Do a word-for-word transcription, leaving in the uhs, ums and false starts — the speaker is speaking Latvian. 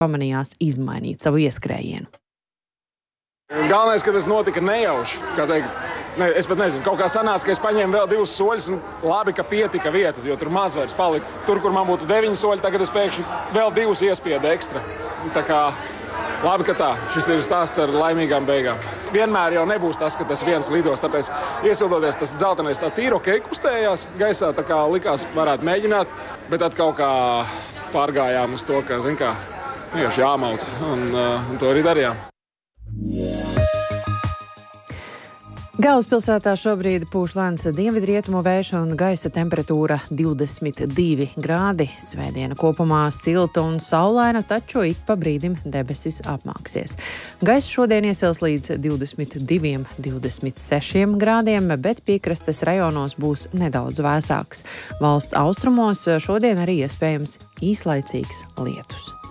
pamanījās izmainīt savu ieskrējienu. Galvenais, ka tas notika nejauši. Kā teikt, ne, es pat nezinu, kaut kā sanāca, ka es paņēmu vēl divus soļus un labi, ka pietika vieta, jo tur maz vairs palika. Tur, kur man būtu deviņi soļi, tagad es pēkšņi vēl divus iespiedu ekstra. Tā kā labi, ka tā. Šis ir stāsts ar laimīgām beigām. Vienmēr jau nebūs tas, ka tas viens lidos, tāpēc iesildoties tas dzeltenais tā tīri ok kustējās gaisā, tā kā likās varētu mēģināt, bet tad kaut kā pārgājām uz to, ka, zin kā, vienkārši jāmauc un, uh, un to arī darījām. Galvaspilsētā šobrīd pūš lēns dienvidrietumu vējš un gaisa temperatūra divdesmit divi grādi. Svētdiena kopumā silta un saulaina, taču ik pa brīdim debesis apmāksies. Gaiss šodien iesils līdz divdesmit diviem, divdesmit sešiem grādiem, bet piekrastes rajonos būs nedaudz vēsāks. Valsts austrumos šodien arī iespējams īslaicīgs lietus.